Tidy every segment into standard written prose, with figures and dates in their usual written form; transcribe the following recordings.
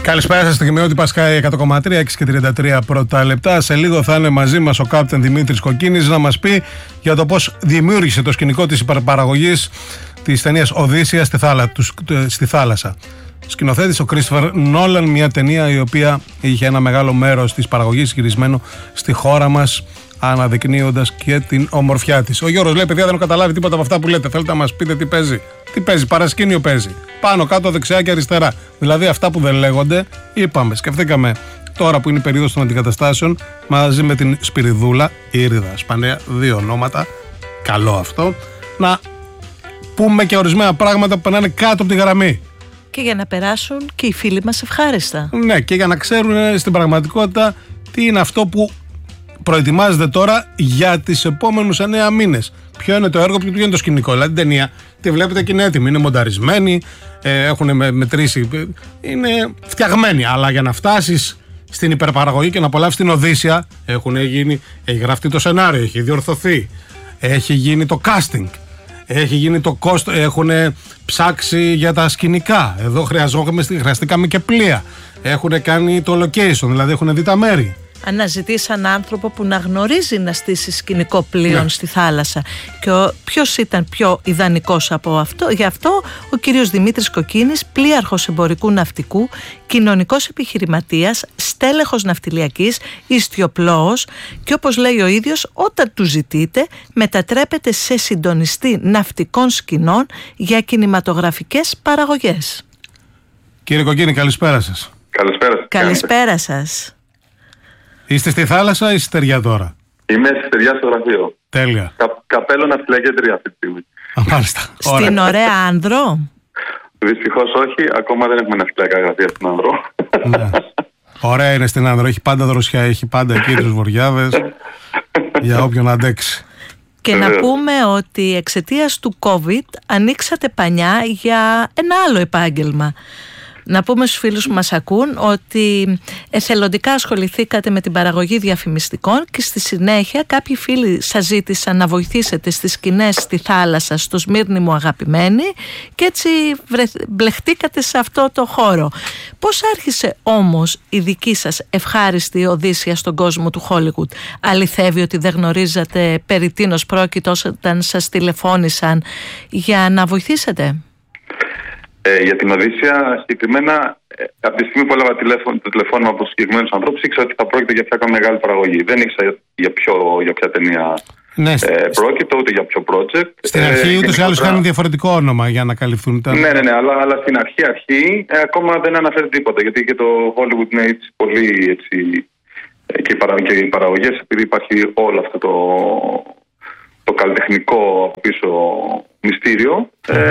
Καλησπέρα σας, Τεκμηριώτη Πασχάη 100,3, 6 και 33 πρώτα λεπτά. Σε λίγο θα είναι μαζί μας ο Κάπτεν Δημήτρης Κοκκίνης να μας πει για το πώς δημιούργησε το σκηνικό της υπερπαραγωγής της ταινίας Οδύσσεια στη θάλασσα. Σκηνοθέτης ο Κρίστοφερ Νόλαν, μια ταινία η οποία είχε ένα μεγάλο μέρος της παραγωγής γυρισμένο στη χώρα μας, αναδεικνύοντας και την ομορφιά της. Ο Γιώργος λέει: παιδιά, δεν έχω καταλάβει τίποτα από αυτά που λέτε. Θέλετε να μας πείτε τι παίζει? Τι παίζει? Παρασκήνιο παίζει. Πάνω, κάτω, δεξιά και αριστερά. Δηλαδή αυτά που δεν λέγονται, είπαμε. Σκεφτήκαμε τώρα που είναι η περίοδος των αντικαταστάσεων, μαζί με την Σπυριδούλα, Ήριδα Σπανέα, δύο ονόματα. Καλό αυτό. Να πούμε και ορισμένα πράγματα που περνάνε κάτω από τη γραμμή. Και για να περάσουν και οι φίλοι μας ευχάριστα. Ναι, και για να ξέρουν στην πραγματικότητα τι είναι αυτό που προετοιμάζεται τώρα για τις επόμενους 9 μήνες. Ποιο είναι το έργο, ποιο είναι το σκηνικό. Δηλαδή την ταινία τη βλέπετε και είναι έτοιμη, είναι μονταρισμένη, έχουν μετρήσει, είναι φτιαγμένη. Αλλά για να φτάσεις στην υπερπαραγωγή και να απολαύσεις την Οδύσσεια, έχει γραφτεί το σενάριο, έχει διορθωθεί, έχει γίνει το casting, έχει γίνει το κόστος, έχουν ψάξει για τα σκηνικά. Εδώ χρειαστήκαμε και πλοία. Έχουν κάνει το location, δηλαδή έχουν δει τα μέρη. Αναζητήσαν άνθρωπο που να γνωρίζει να στήσει σκηνικό πλοίων στη θάλασσα. Και ποιος ήταν πιο ιδανικός από αυτό? Γι' αυτό ο κύριος Δημήτρης Κοκκίνης, πλοίαρχος εμπορικού ναυτικού, κοινωνικός επιχειρηματίας, στέλεχος ναυτιλιακής, ιστιοπλώος και όπως λέει ο ίδιος, όταν του ζητείτε μετατρέπεται σε συντονιστή ναυτικών σκηνών για κινηματογραφικές παραγωγές. Κύριε Κοκκίνη, καλησπέρα σας. Καλησπέρα σας. Είστε στη θάλασσα ή στη στεριά τώρα? Είμαι στη στεριά στο γραφείο. Τέλεια. Καπέλο ναυτιλιακή αυτή τη στιγμή. Μάλιστα. Στην ωραία Άνδρο? Δυστυχώς όχι, ακόμα δεν έχουμε ναυτιλιακά γραφεία στην Άνδρο. Ναι. Ωραία είναι στην Άνδρο, έχει πάντα δροσιά, έχει πάντα εκεί τους βοριάδες για όποιον αντέξει. Και να πούμε ότι εξαιτίας του COVID ανοίξατε πανιά για ένα άλλο επάγγελμα. Να πούμε στους φίλους που μας ακούν ότι εθελοντικά ασχοληθήκατε με την παραγωγή διαφημιστικών και στη συνέχεια κάποιοι φίλοι σας ζήτησαν να βοηθήσετε στις σκηνές στη θάλασσα, στο Σμύρνη μου αγαπημένοι, και έτσι μπλεχτήκατε σε αυτό το χώρο. Πώς άρχισε όμως η δική σας ευχάριστη Οδύσσεια στον κόσμο του Χόλιγουντ? Αληθεύει ότι δεν γνωρίζατε περί τίνος πρόκειται όταν σας τηλεφώνησαν για να βοηθήσετε? Για την Οδύσσεια συγκεκριμένα, από τη στιγμή που έλαβα το τηλεφώνημα από συγκεκριμένους ανθρώπους, ήξερα ότι θα πρόκειται για μια μεγάλη παραγωγή. Δεν ήξερα για ποια ταινία πρόκειται, ούτε για ποιο project. Στην αρχή ούτως ή άλλως είχαν διαφορετικό όνομα για να καλυφθούν. Ναι, αλλά στην αρχή ακόμα δεν αναφέρει τίποτα. Γιατί και το Hollywood είναι έτσι πολύ έτσι, και οι παραγωγές, επειδή υπάρχει όλο αυτό το καλλιτεχνικό πίσω μυστήριο.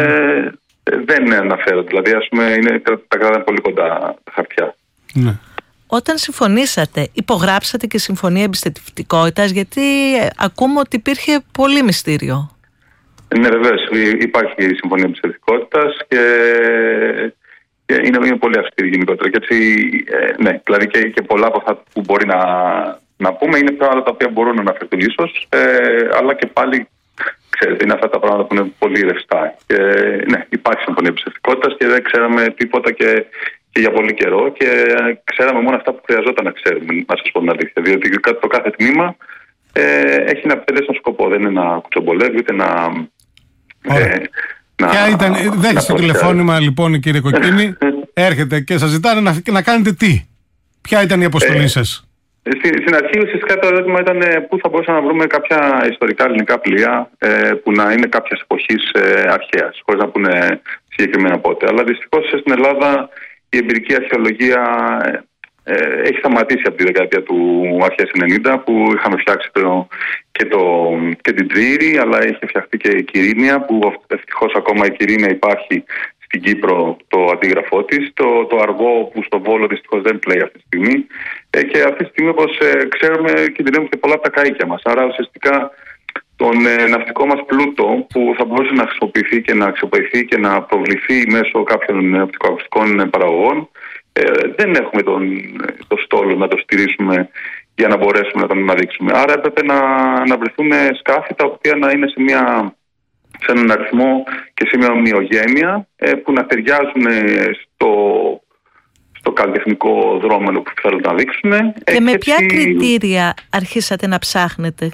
Δεν αναφέρω, δηλαδή τα κρατάνε πολύ κοντά τα χαρτιά. Ναι. Όταν συμφωνήσατε, υπογράψατε και συμφωνία εμπιστευτικότητας? Γιατί ακούμε ότι υπήρχε πολύ μυστήριο. Ναι, βεβαίως, υπάρχει συμφωνία εμπιστευτικότητας και είναι πολύ αυστηρή γενικότερα. Και έτσι, ναι, δηλαδή και πολλά από αυτά που μπορεί να πούμε είναι πράγματα τα οποία μπορούν να αναφερθούν ίσως, αλλά και πάλι ξέρετε, είναι αυτά τα πράγματα που είναι πολύ ρευστά. Και ναι, υπάρχει συμφωνία εμπιστευτικότητας και δεν ξέραμε τίποτα και για πολύ καιρό. Και ξέραμε μόνο αυτά που χρειαζόταν να ξέρουμε, να σας πω την αλήθεια. Διότι το κάθε τμήμα έχει να επιτελέσει ένα σκοπό. Δεν είναι να κουτσομπολεύει, ούτε να. Δέχεστε το τηλεφώνημα λοιπόν, κύριε Κοκκίνη, έρχεται και σας ζητάνε να κάνετε τι? Ποια ήταν η αποστολή σας? Στην αρχή ουσιαστικά το ερώτημα ήταν πού θα μπορούσαμε να βρούμε κάποια ιστορικά ελληνικά πλοία που να είναι κάποιας εποχής αρχαίας, χωρίς να πούνε συγκεκριμένα πότε. Αλλά δυστυχώς στην Ελλάδα η εμπειρική αρχαιολογία έχει σταματήσει από τη δεκαετία του αρχαίας 90, που είχαμε φτιάξει και την Τρίηρη, αλλά είχε φτιαχτεί και η Κυρίνια, που ευτυχώς ακόμα η Κυρίνια υπάρχει στην Κύπρο, το αντίγραφό της, το Αργό που στο Βόλο δυστυχώς δεν πλέει αυτή τη στιγμή, και αυτή τη στιγμή, όπως ξέρουμε, κινδυνεύουν και πολλά από τα καΐκια μας. Άρα ουσιαστικά τον ναυτικό μας πλούτο που θα μπορούσε να χρησιμοποιηθεί και να αξιοποιηθεί και να προβληθεί μέσω κάποιων ναυτικοακουστικών παραγωγών, δεν έχουμε το στόλο να το στηρίσουμε για να μπορέσουμε να τον αναδείξουμε. Άρα έπρεπε να βρεθούν σκάφη τα οποία να είναι σε έναν αριθμό και σε μια ομοιογένεια που να ταιριάζουν στο καλλιτεχνικό δρόμενο που θέλουν να δείξουν. Και με ποια κριτήρια αρχίσατε να ψάχνετε?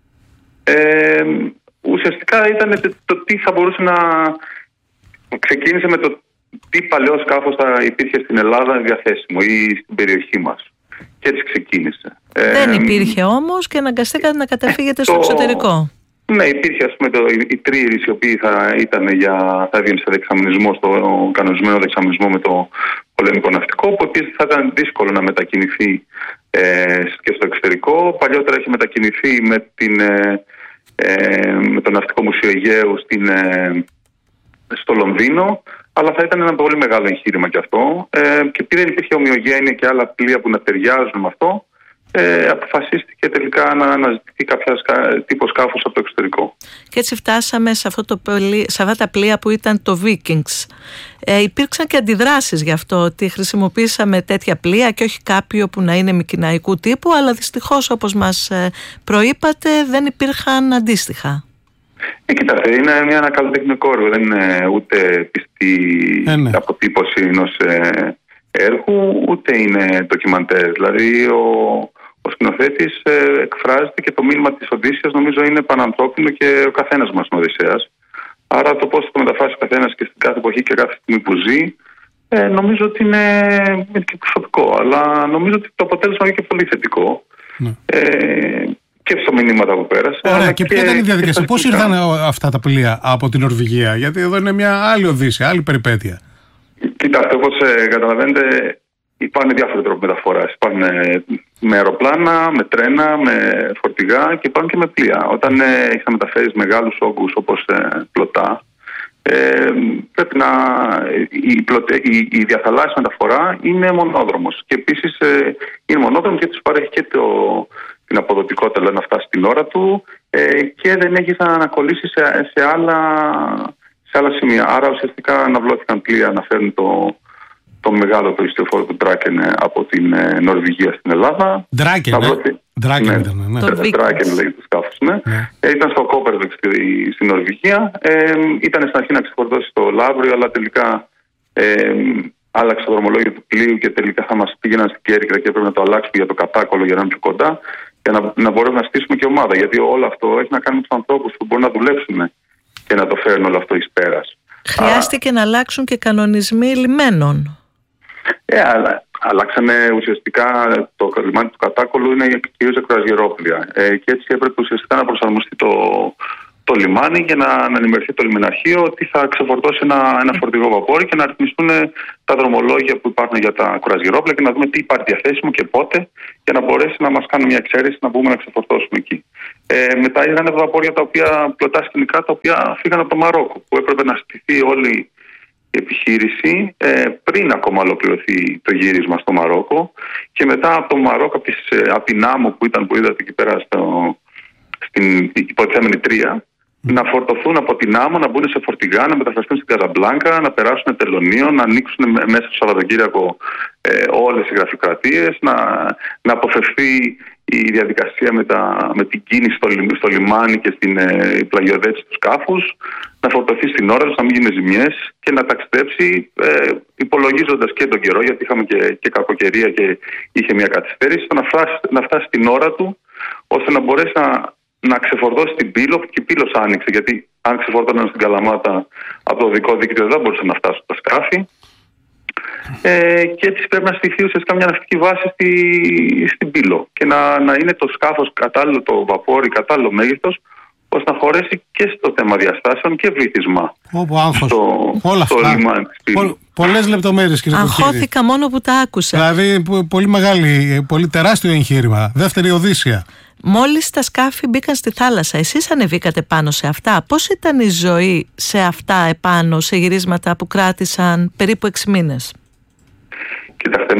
Ουσιαστικά ήταν το τι θα μπορούσε να... Ξεκίνησε με το τι παλαιό σκάφος θα υπήρχε στην Ελλάδα διαθέσιμο ή στην περιοχή μας. Και έτσι ξεκίνησε. Δεν υπήρχε όμως και αναγκαστήκατε να καταφύγετε στο εξωτερικό. Ναι, υπήρχε ας πούμε οι τρύρης οι οποίοι θα έβγαινε σε δεξαμενισμό, στο κανονισμένο δεξαμενισμό με το πολεμικό ναυτικό, που επίσης θα ήταν δύσκολο να μετακινηθεί και στο εξωτερικό. Παλιότερα έχει μετακινηθεί με το Ναυτικό Μουσείο Αιγαίου στο Λονδίνο, αλλά θα ήταν ένα πολύ μεγάλο εγχείρημα και αυτό. Και επειδή δεν υπήρχε ομοιογένεια και άλλα πλοία που να ταιριάζουν με αυτό, αποφασίστηκε τελικά να αναζητηθεί κάποια τύπο σκάφους από το εξωτερικό. Και έτσι φτάσαμε σε αυτά τα πλοία που ήταν το Vikings. Υπήρξαν και αντιδράσεις γι' αυτό, ότι χρησιμοποίησαμε τέτοια πλοία και όχι κάποιο που να είναι μικηναϊκού τύπου, αλλά δυστυχώς, όπως μας προείπατε, δεν υπήρχαν αντίστοιχα. Κοιτάξτε, είναι ένα καλλιτεχνικό έργο, δεν είναι ούτε πιστή αποτύπωση ενός έργου, ούτε είναι ντοκιμαντέρ. Δηλαδή ο σκηνοθέτης εκφράζεται και το μήνυμα της Οδύσσειας νομίζω είναι πανανθρώπινο και ο καθένας μας είναι Οδυσσέας. Άρα το πώς θα το μεταφράσει ο καθένας και στην κάθε εποχή και κάθε στιγμή που ζει, νομίζω ότι είναι και προσωπικό. Αλλά νομίζω ότι το αποτέλεσμα είναι και πολύ θετικό. Και στα μηνύματα που πέρασε. Ωραία, και ποια ήταν η διαδικασία? Πώς ήρθαν αυτά τα πλοία από την Νορβηγία? Γιατί εδώ είναι μια άλλη Οδύσσεια, άλλη περιπέτεια. Κοιτάξτε, όπως καταλαβαίνετε, υπάρχουν διάφοροι τρόποι μεταφοράς. Υπάρχουν με αεροπλάνα, με τρένα, με φορτηγά και υπάρχουν και με πλοία. Όταν έχεις να μεταφέρεις μεγάλους όγκους όπως πλωτά, πρέπει η διαθαλάσσια μεταφορά είναι μονόδρομος. Και επίσης είναι μονόδρομος γιατί σου παρέχει και την αποδοτικότητα να φτάσει στην ώρα του και δεν έχεις να ανακολλήσει σε άλλα σημεία. Άρα ουσιαστικά αναβλώθηκαν πλοία να φέρουν το μεγάλο το ιστιοφόρο του Draken από την Νορβηγία στην Ελλάδα. Draken ήταν, ναι. Draken λέγεται το σκάφος, ναι. Ήταν στο Κόπερβεξ στην Νορβηγία. Ήταν στην αρχή να ξεφορτώσει το Λαύριο, αλλά τελικά άλλαξε το δρομολόγιο του πλοίου και τελικά θα μας πήγαιναν στην Κέρκυρα και έπρεπε να το αλλάξουμε για το Κατάκολο για να είναι πιο κοντά και να μπορούμε να στήσουμε και ομάδα. Γιατί όλο αυτό έχει να κάνει με τους ανθρώπους που μπορούν να δουλέψουν και να το φέρουν όλο αυτό εις πέρας. Χρειάστηκε να αλλάξουν και κανονισμοί λιμένων. Αλλάξανε ουσιαστικά το λιμάνι του Κατάκολου, είναι κυρίως για κρουαζιερόπλοια. Και έτσι έπρεπε ουσιαστικά να προσαρμοστεί το λιμάνι για να ενημερωθεί το λιμεναρχείο ότι θα ξεφορτώσει ένα φορτηγό βαπόρι και να ρυθμιστούν τα δρομολόγια που υπάρχουν για τα κρουαζιερόπλοια και να δούμε τι υπάρχει διαθέσιμο και πότε για να μπορέσει να μας κάνει μια εξαίρεση να μπορούμε να ξεφορτώσουμε εκεί. Μετά είχαν βαπόρια τα οποία πλωτά σκηνικά τα οποία φύγαν από το Μαρόκο, που έπρεπε να στηθεί όλη η επιχείρηση πριν ακόμα ολοκληρωθεί το γύρισμα στο Μαρόκο και μετά από το Μαρόκο από την Άμμο που είδατε εκεί πέρα στην υποτιθέμενη Τρία, να φορτωθούν από την Άμμο, να μπουν σε φορτηγά, να μεταφραστούν στην Καζαμπλάνκα, να περάσουν τελωνίο, να ανοίξουν μέσα στο Σαββατοκύριακο όλες οι γραφειοκρατίες, να αποφευθεί η διαδικασία με την κίνηση στο λιμάνι και στην πλαγιοδέτηση του σκάφους, να φορτωθεί στην ώρα τους, να μην γίνουν ζημιές και να ταξιδέψει υπολογίζοντας και τον καιρό, γιατί είχαμε και κακοκαιρία και είχε μια καθυστέρηση, να φτάσει στην ώρα του, ώστε να μπορέσει να ξεφορτώσει την Πύλο, και η Πύλος άνοιξε, γιατί αν ξεφορτώναν στην Καλαμάτα από το δικό δίκτυο δεν μπορούσαν να φτάσουν τα σκάφη. Και έτσι πρέπει να στηθεί ουσιαστικά μια ναυτική βάση στην Πύλο και να είναι το σκάφος κατάλληλο, το βαπόρι κατάλληλο μέγεθος, ώστε να χωρέσει και στο θέμα διαστάσεων και βύθισμα στο λιμάνι της Πύλου. Πολλές λεπτομέρειες, κύριε Κοκκύρη. Αγχώθηκα μόνο που τα άκουσα. Δηλαδή πολύ τεράστιο εγχείρημα. Δεύτερη Οδύσσεια. Μόλις τα σκάφη μπήκαν στη θάλασσα, εσείς ανεβήκατε πάνω σε αυτά? Πώς ήταν η ζωή σε αυτά επάνω, σε γυρίσματα που κράτησαν περίπου 6 μήνες? Κοιτάξτε,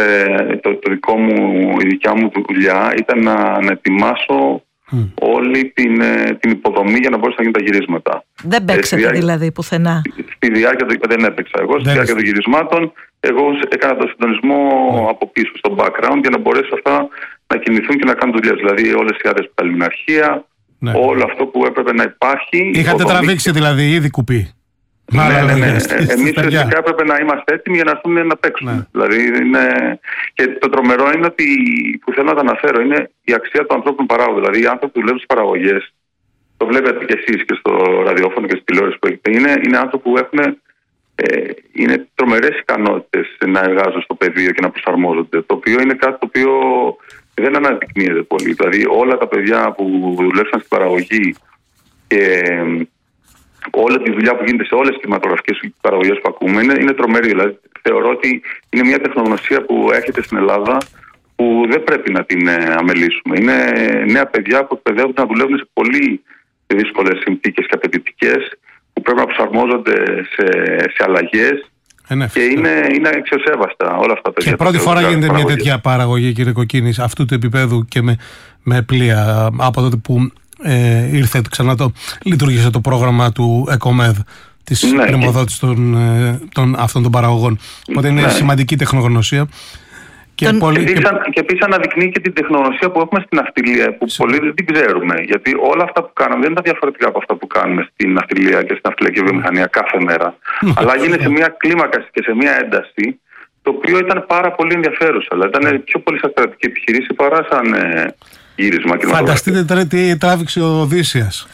η δικιά μου δουλειά ήταν να ετοιμάσω όλη την υποδομή για να μπορέσει να γίνουν τα γυρίσματα. Δεν παίξατε δηλαδή πουθενά? Στη διάρκεια δεν έπαιξα. Εγώ στη διάρκεια των γυρισμάτων έκανα το συντονισμό από πίσω, στο background, για να μπορέσω αυτά να κινηθούν και να κάνουν δουλειές. Δηλαδή όλες οι άδειες από τα λιμεναρχεία, όλο αυτό που έπρεπε να υπάρχει. Είχατε τραβήξει δηλαδή ήδη κουπί? Εμείς φυσικά έπρεπε να είμαστε έτοιμοι για να έρθουν να παίξουν. Δηλαδή και το τρομερό είναι ότι, που θέλω να το αναφέρω, είναι η αξία του ανθρώπινου παράγοντα. Δηλαδή οι άνθρωποι που δουλεύουν στις παραγωγές, το βλέπετε και εσείς και στο ραδιόφωνο και στη τηλεόραση που έχετε, είναι άνθρωποι που έχουν είναι τρομερές ικανότητες να εργάζονται στο πεδίο και να προσαρμόζονται. Το οποίο είναι κάτι το οποίο δεν αναδεικνύεται πολύ. Δηλαδή όλα τα παιδιά που δουλεύουν στην παραγωγή και όλη τη δουλειά που γίνεται σε όλες τις κινηματογραφικές παραγωγές που ακούμε είναι τρομερή. Δηλαδή, θεωρώ ότι είναι μια τεχνογνωσία που έρχεται στην Ελλάδα που δεν πρέπει να την αμελήσουμε. Είναι νέα παιδιά που εκπαιδεύονται να δουλεύουν σε πολύ δύσκολες συνθήκες και απαιτητικές, που πρέπει να προσαρμόζονται σε αλλαγές. Και είναι αξιοσέβαστα όλα αυτά τα παιδιά. Και πρώτη φορά γίνεται μια τέτοια παραγωγή, κύριε Κοκκίνη, αυτού του επίπεδου και με πλοία, από τότε που ήρθε ξανά λειτουργήσε το πρόγραμμα του ΕΚΟΜΕΔ, της πρημοδότησης αυτών των παραγωγών. Οπότε είναι σημαντική τεχνογνωσία. Και επίσης αναδεικνύει και την τεχνογνωσία που έχουμε στην ναυτιλία, που πολλοί δεν την ξέρουμε. Γιατί όλα αυτά που κάνουμε δεν είναι διαφορετικά από αυτά που κάνουμε στην ναυτιλία και στην ναυτιλιακή βιομηχανία κάθε μέρα. Αλλά γίνεται σε μια κλίμακα και σε μια ένταση, το οποίο ήταν πάρα πολύ ενδιαφέρουσα. Αλλά ήταν πιο πολύ σαν κρατική επιχειρήση παρά σαν γύρισμα. Φανταστείτε τι τράβηξε ο Οδύσσιας.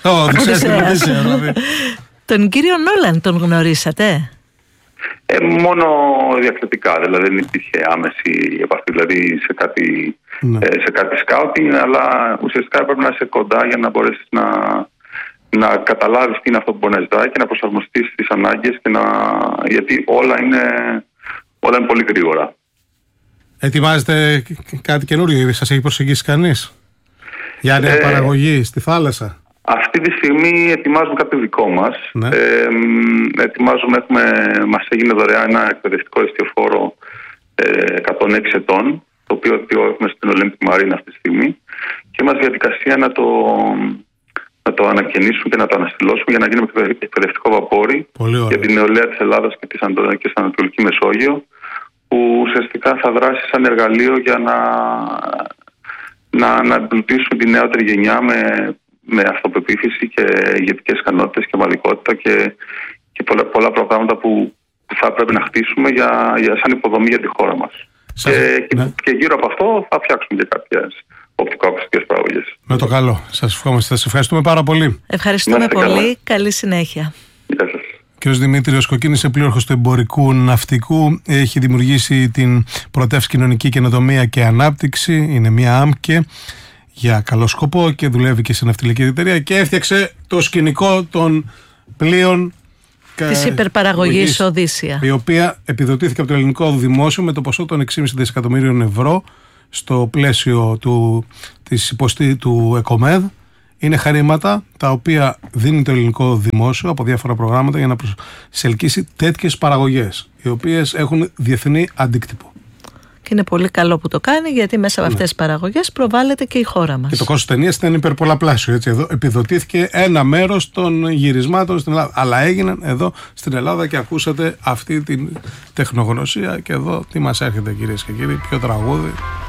Τον κύριο Νόλαν τον γνωρίσατε? Μόνο διακριτικά, δηλαδή δεν υπήρχε άμεση επαφή, δηλαδή σε κάτι σκάουτινγκ, αλλά ουσιαστικά έπρεπε να είσαι κοντά για να μπορέσεις να καταλάβεις τι είναι αυτό που μπορεί να ζητάει και να προσαρμοστείς στις ανάγκες, γιατί όλα είναι πολύ γρήγορα. Ετοιμάζετε κάτι καινούριο, σας έχει προσεγγίσει κανείς για νέα παραγωγή στη θάλασσα? Αυτή τη στιγμή ετοιμάζουμε κάτι δικό μας. Μας έγινε δωρεάν ένα εκπαιδευτικό εστιοφόρο 106 ετών, το οποίο έχουμε στην Olympic Marine αυτή τη στιγμή, και είμαστε διαδικασία να το ανακαινήσουμε και να το αναστηλώσουμε για να γίνουμε εκπαιδευτικό βαπόρι για την νεολαία της Ελλάδας και στην Ανατολική Μεσόγειο, που ουσιαστικά θα δράσει σαν εργαλείο για να εμπλουτίσουν τη νεότερη γενιά με αυτοπεποίθηση και ηγετικές ικανότητες και ομαδικότητα και πολλά προγράμματα που θα πρέπει να χτίσουμε σαν υποδομή για τη χώρα μας. Και γύρω από αυτό θα φτιάξουμε και κάποιες οπτικοακουστικές παραγωγές. Με το καλό. Σας ευχαριστούμε πάρα πολύ. Ευχαριστούμε πολύ. Καλή συνέχεια. Γεια σας. Ο κ. Δημήτριος Κοκκίνης, επλήρχος του εμπορικού ναυτικού, έχει δημιουργήσει την Πρωτεύς Κοινωνική Καινοτομία και Ανάπτυξη. Είναι μια άμκε για καλό σκοπό και δουλεύει και σε ναυτιλιακή εταιρεία και έφτιαξε το σκηνικό των πλοίων της υπερπαραγωγής Οδύσσια, η οποία επιδοτήθηκε από το ελληνικό δημόσιο με το ποσό των 6,5 δισεκατομμύριων ευρώ στο πλαίσιο του ΕΚΟΜΕΔ. Είναι χρήματα τα οποία δίνει το ελληνικό δημόσιο από διάφορα προγράμματα για να προσελκύσει τέτοιες παραγωγές, οι οποίες έχουν διεθνή αντίκτυπο. Και είναι πολύ καλό που το κάνει, γιατί μέσα από αυτές τις παραγωγές προβάλλεται και η χώρα μας. Και το κόστος ταινίας ήταν υπερπολαπλάσιο. Έτσι. Εδώ επιδοτήθηκε ένα μέρος των γυρισμάτων στην Ελλάδα. Αλλά έγιναν εδώ στην Ελλάδα και ακούσατε αυτή την τεχνογνωσία. Και εδώ τι μας έρχεται, κυρίες και κύριοι, ποιο τραγούδι.